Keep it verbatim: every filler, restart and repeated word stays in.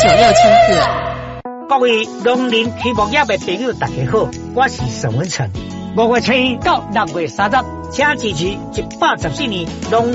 九六千赫。 各位农林畜牧业的朋友，大家好，我是沈文成。五月初一到六月三十，请支持一百十四年农